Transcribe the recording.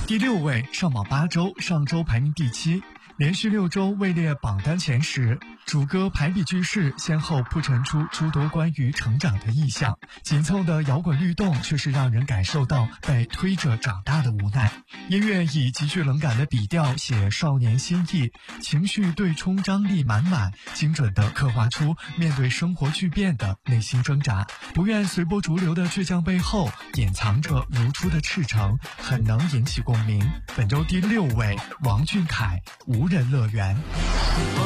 第6位上榜8周，上周排名第7，连续6周位列榜单前10。主歌排比句式先后铺陈出诸多关于成长的意象，紧凑的摇滚律动却是让人感受到被推着长大的无奈。音乐以极具冷感的笔调写少年心意，情绪对冲张力满满，精准地刻画出面对生活巨变的内心挣扎。不愿随波逐流的倔强背后，隐藏着如初的赤诚，很能引起共鸣。本周第6位，王俊凯《无人乐园》。